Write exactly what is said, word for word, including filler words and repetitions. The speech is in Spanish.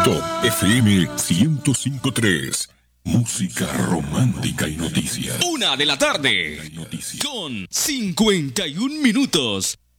Top F M ciento cinco punto tres. Música romántica y noticias. Una de la tarde. Con cincuenta y un minutos.